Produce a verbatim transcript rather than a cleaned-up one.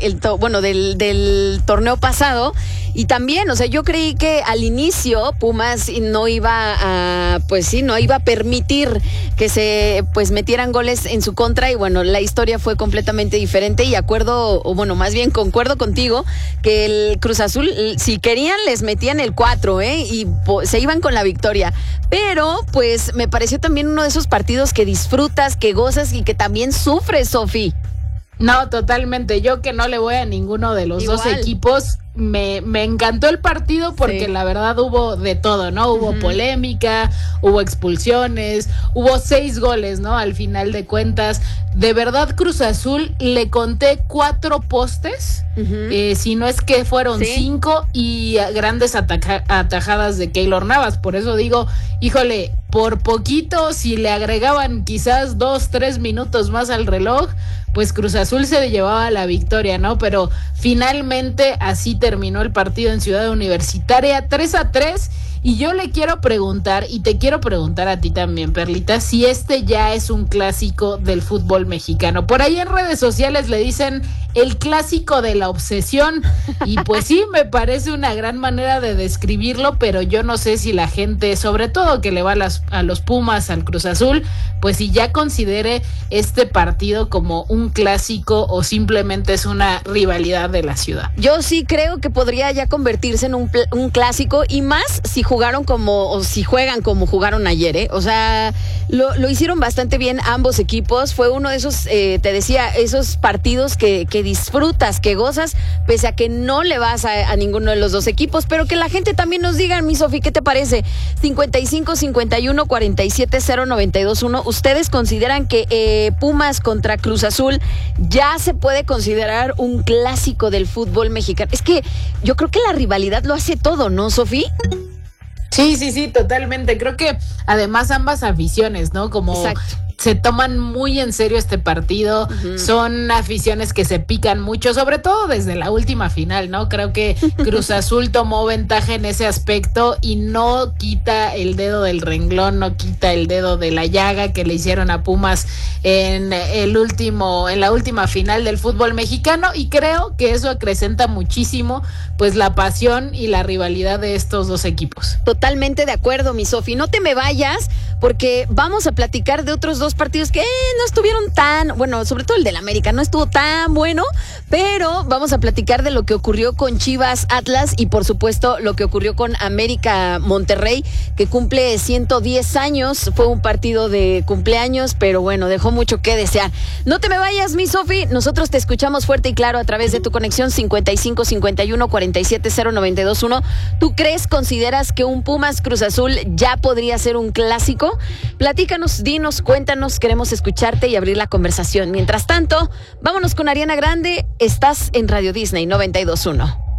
el to- bueno, del, del torneo pasado. Y también, o sea, yo creí que al inicio Pumas no iba a, pues sí, no iba a permitir que se, pues, metieran goles en su contra y bueno, la historia fue completamente diferente y acuerdo, o bueno, más bien concuerdo contigo que el Cruz Azul, si querían, les metían el cuatro, ¿eh? Y po- se iban con la victoria. Pero, pues, me pareció también uno de esos partidos que disfrutas, que gozas y que también sufres, Sofi. No, totalmente. Yo que no le voy a ninguno de los Igual. dos equipos, me, me encantó el partido porque Sí. la verdad hubo de todo, ¿no? Hubo uh-huh. polémica, hubo expulsiones, hubo seis goles, ¿no? Al final de cuentas, de verdad Cruz Azul le conté cuatro postes, uh-huh. eh, si no es que fueron sí. cinco y grandes ataca- atajadas de Keylor Navas. Por eso digo, híjole, por poquito, si le agregaban quizás dos, tres minutos más al reloj, pues Cruz Azul se llevaba la victoria, ¿no? Pero finalmente así terminó el partido en Ciudad Universitaria, tres a tres, y yo le quiero preguntar, y te quiero preguntar a ti también, Perlita, si este ya es un clásico del fútbol mexicano. Por ahí en redes sociales le dicen el clásico de la obsesión, y pues sí, me parece una gran manera de describirlo, pero yo no sé si la gente, sobre todo que le va a, las, a los Pumas, al Cruz Azul, pues si ya considere este partido como un clásico o simplemente es una rivalidad de la ciudad. Yo sí creo que podría ya convertirse en un, pl- un clásico, y más si jugaron como, o si juegan como jugaron ayer, ¿eh? O sea, lo, lo hicieron bastante bien ambos equipos. Fue uno de esos, eh, te decía, esos partidos que, que disfrutas, que gozas, pese a que no le vas a, a ninguno de los dos equipos, pero que la gente también nos diga, mi Sofi, ¿qué te parece? cincuenta y cinco, cincuenta y uno, cuarenta y siete, cero, noventa y dos, uno. ¿Ustedes consideran que eh, Pumas contra Cruz Azul ya se puede considerar un clásico del fútbol mexicano? Es que yo creo que la rivalidad lo hace todo, ¿no, Sofi? Sí, sí, sí, totalmente. Creo que además ambas aficiones, ¿no? Como Exacto. se toman muy en serio este partido, uh-huh. son aficiones que se pican mucho, sobre todo desde la última final, ¿no? Creo que Cruz Azul tomó ventaja en ese aspecto y no quita el dedo del renglón, no quita el dedo de la llaga que le hicieron a Pumas en el último, en la última final del fútbol mexicano, y creo que eso acrecenta muchísimo pues la pasión y la rivalidad de estos dos equipos. Totalmente de acuerdo, mi Sofi. No te me vayas, porque vamos a platicar de otros dos partidos que eh, no estuvieron tan, bueno, sobre todo el del América no estuvo tan bueno, pero vamos a platicar de lo que ocurrió con Chivas Atlas y por supuesto lo que ocurrió con América Monterrey, que cumple ciento diez años. Fue un partido de cumpleaños, pero bueno, dejó mucho que desear. No te me vayas, mi Sofi, nosotros te escuchamos fuerte y claro a través de tu conexión cincuenta y cinco, cincuenta y uno, cuarenta y siete, cero, noventa y dos, uno. ¿Tú crees, consideras que un Pumas Cruz Azul ya podría ser un clásico? Platícanos, dinos, cuéntanos, queremos escucharte y abrir la conversación. Mientras tanto, vámonos con Ariana Grande. Estás en Radio Disney noventa y dos punto uno.